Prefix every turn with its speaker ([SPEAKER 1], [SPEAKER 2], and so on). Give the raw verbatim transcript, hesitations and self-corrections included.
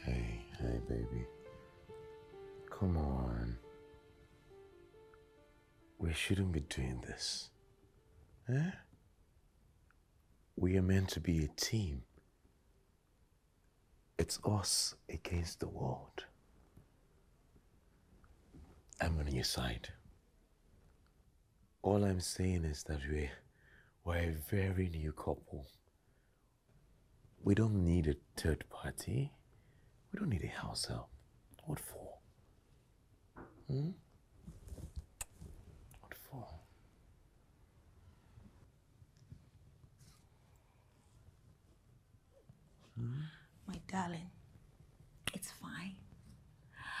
[SPEAKER 1] Hey, hey, baby. Come on. We shouldn't be doing this. Eh? We are meant to be a team. It's us against the world. I'm on your side. All I'm saying is that we're, we're a very new couple. We don't need a third party. We don't need a house help. What for? Hmm?